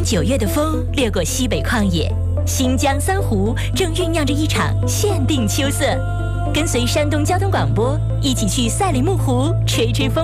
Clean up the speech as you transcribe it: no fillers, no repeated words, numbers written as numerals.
9月的风掠过西北旷野，新疆三湖正酝酿着一场限定秋色。跟随山东交通广播，一起去赛里木湖吹吹风。